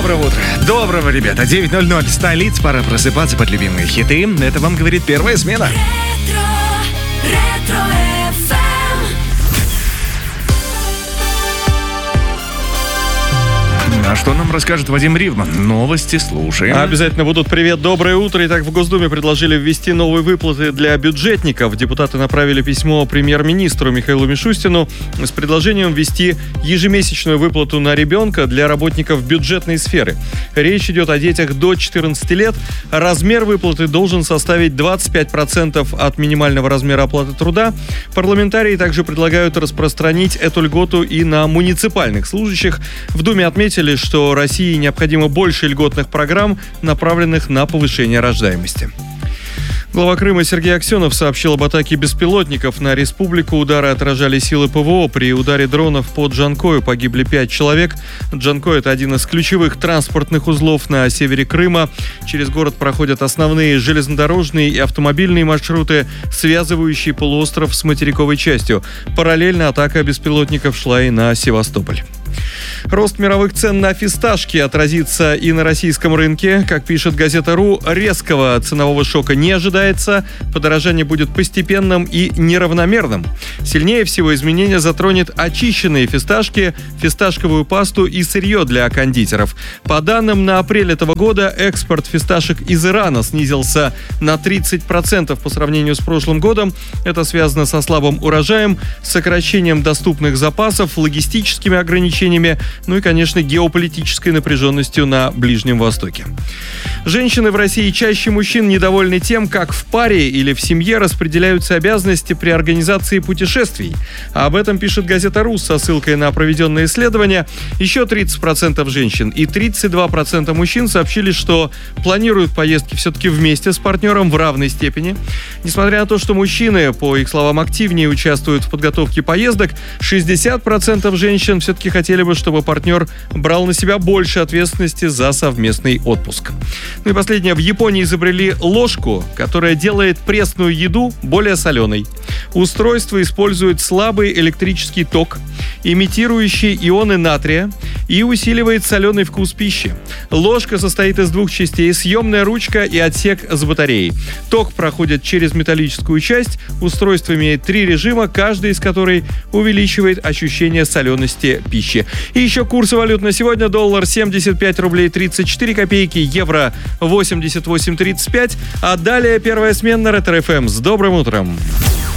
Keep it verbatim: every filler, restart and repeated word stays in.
Доброго утра. Доброго, ребята. девять ноль ноль. Столица. Пора просыпаться под любимые хиты. Это вам говорит первая смена. Ретро, ретро эф эм. А что нам расскажет Вадим Ривман? Новости слушаем. Обязательно будут. Привет, доброе утро. Итак, в Госдуме предложили ввести новые выплаты для бюджетников. Депутаты направили письмо премьер-министру Михаилу Мишустину с предложением ввести ежемесячную выплату на ребенка для работников бюджетной сферы. Речь идет о детях до четырнадцати лет. Размер выплаты должен составить двадцать пять процентов от минимального размера оплаты труда. Парламентарии также предлагают распространить эту льготу и на муниципальных служащих. В Думе отметили, что России необходимо больше льготных программ, направленных на повышение рождаемости. Глава Крыма Сергей Аксенов сообщил об атаке беспилотников на республику. Удары отражали силы ПВО. При ударе дронов под Джанкою погибли пять человек. Джанкой – это один из ключевых транспортных узлов на севере Крыма. Через город проходят основные железнодорожные и автомобильные маршруты, связывающие полуостров с материковой частью. Параллельно атака беспилотников шла и на Севастополь. Рост мировых цен на фисташки отразится и на российском рынке. Как пишет газета РУ, резкого ценового шока не ожидается. Подорожание будет постепенным и неравномерным. Сильнее всего изменения затронет очищенные фисташки, фисташковую пасту и сырье для кондитеров. По данным на апрель этого года, экспорт фисташек из Ирана снизился на тридцать процентов по сравнению с прошлым годом. Это связано со слабым урожаем, сокращением доступных запасов, логистическими ограничениями, ну и, конечно, геополитической напряженностью на Ближнем Востоке. Женщины в России чаще мужчин недовольны тем, как в паре или в семье распределяются обязанности при организации путешествий. Об этом пишет газета РУ со ссылкой на проведенное исследование. Еще тридцать процентов женщин и тридцать два процента мужчин сообщили, что планируют поездки все-таки вместе с партнером в равной степени. Несмотря на то, что мужчины, по их словам, активнее участвуют в подготовке поездок, шестьдесят процентов женщин все-таки хотели бы, чтобы партнер брал на себя больше ответственности за совместный отпуск. Ну и последнее. В Японии изобрели ложку, которая делает пресную еду более соленой. Устройство использует слабый электрический ток, имитирующий ионы натрия, и усиливает соленый вкус пищи. Ложка состоит из двух частей: съемная ручка и отсек с батареей. Ток проходит через металлическую часть. Устройство имеет три режима, каждый из которых увеличивает ощущение солености пищи. И еще курсы валют на сегодня. Доллар семьдесят пять рублей тридцать четыре копейки, евро восемьдесят восемь тридцать пять. А далее первая смена на Ретро эф эм. С добрым утром!